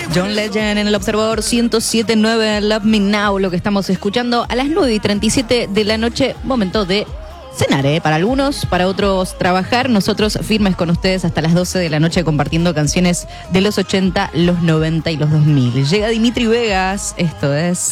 John Legend en el Observador 107.9, Love Me Now, lo que estamos escuchando a las 9:37 de la noche, momento de cenar, para algunos, para otros trabajar, nosotros firmes con ustedes hasta las 12 de la noche compartiendo canciones de los 80, los 90 y los 2000. Llega Dimitri Vegas, esto es